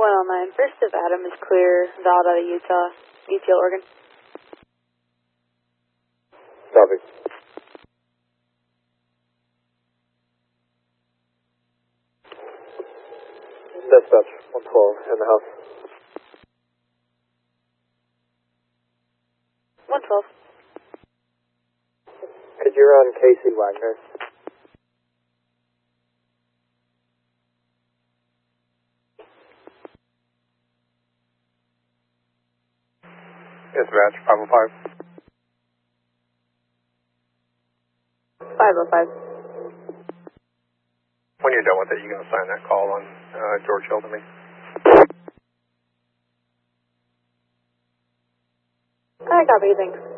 109. First of Adam is clear, valid out of Utah, ETL Oregon. Copy. Dispatch, 112 in the house. 112. Could you run Casey Wagner? Dispatch, 505. 505. When you're done with it, you can assign that call on George Hill to me. I copy, thanks.